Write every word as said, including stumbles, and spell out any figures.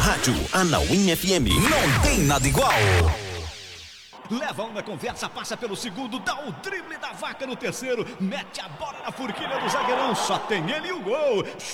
Rádio Anauim F M. Não tem nada igual. Leva uma conversa, passa pelo segundo, dá o drible da vaca no terceiro, mete a bola na forquilha do zagueirão, só tem ele e o gol.